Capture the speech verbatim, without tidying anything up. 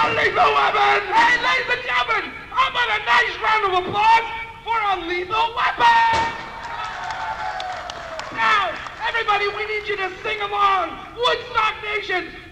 A Lethal Weapon! Hey, ladies and gentlemen, how about a nice round of applause for A Lethal Weapon? Now, everybody, we need you to sing along. Woodstock Nation,